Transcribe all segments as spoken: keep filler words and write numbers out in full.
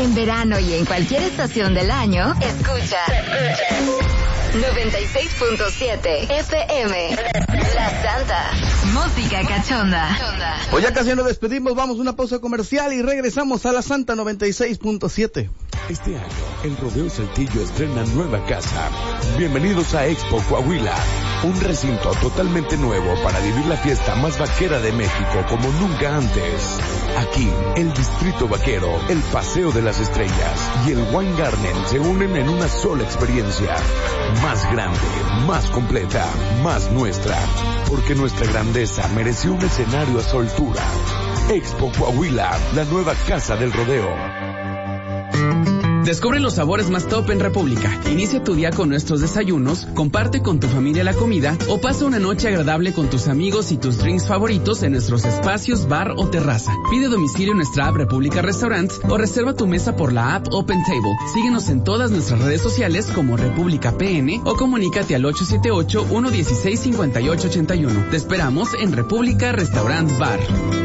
En verano y en cualquier estación del año, escucha noventa y seis punto siete F M. La Santa. Música cachonda. Pues ya casi nos despedimos, vamos a una pausa comercial y regresamos a La Santa noventa y seis punto siete. Este año, el Rodeo Saltillo estrena nueva casa. Bienvenidos a Expo Coahuila, un recinto totalmente nuevo para vivir la fiesta más vaquera de México como nunca antes. Aquí, el Distrito Vaquero, el Paseo de las Estrellas y el Wine Garden se unen en una sola experiencia. Más grande, más completa, más nuestra. Porque nuestra grandeza merece un escenario a su altura. Expo Coahuila, la nueva casa del rodeo. Descubre los sabores más top en República. Inicia tu día con nuestros desayunos, comparte con tu familia la comida o pasa una noche agradable con tus amigos y tus drinks favoritos en nuestros espacios, bar o terraza. Pide domicilio en nuestra app República Restaurants o reserva tu mesa por la app Open Table. Síguenos en todas nuestras redes sociales como República P N o comunícate al ocho siete ocho, uno uno seis, cinco ocho ocho uno. Te esperamos en República Restaurant Bar.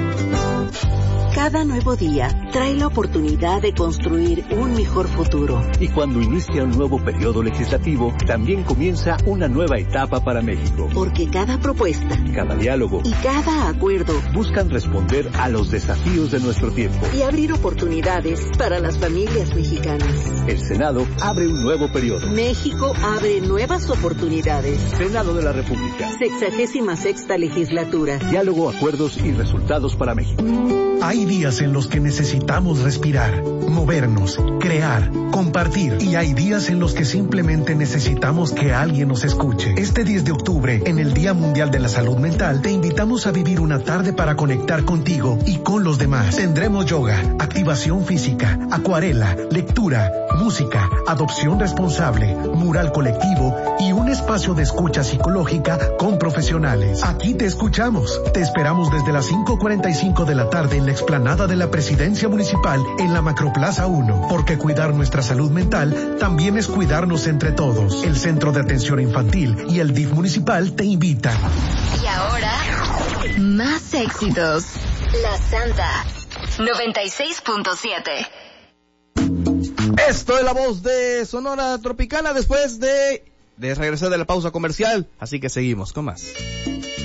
Cada nuevo día trae la oportunidad de construir un mejor futuro. Y cuando inicia un nuevo periodo legislativo, también comienza una nueva etapa para México. Porque cada propuesta, cada diálogo y cada acuerdo buscan responder a los desafíos de nuestro tiempo y abrir oportunidades para las familias mexicanas. El Senado abre un nuevo periodo. México abre nuevas oportunidades. Senado de la República. Sexagésima sexta legislatura. Diálogo, acuerdos y resultados para México. Hay días en los que necesitamos respirar, movernos, crear, compartir. Y hay días en los que simplemente necesitamos que alguien nos escuche. Este diez de octubre, en el Día Mundial de la Salud Mental, te invitamos a vivir una tarde para conectar contigo y con los demás. Tendremos yoga, activación física, acuarela, lectura, música, adopción responsable, mural colectivo y un espacio de escucha psicológica con profesionales. Aquí te escuchamos. Te esperamos desde las cinco cuarenta y cinco de la tarde en la explanada de la Presidencia Municipal en la Macroplaza uno, porque cuidar nuestra salud mental también es cuidarnos entre todos. El Centro de Atención Infantil y el D I F Municipal te invitan. Y ahora, más éxitos. La Santa noventa y seis punto siete. Esto es la voz de Sonora Tropicana después de, de regresar de la pausa comercial, así que seguimos con más.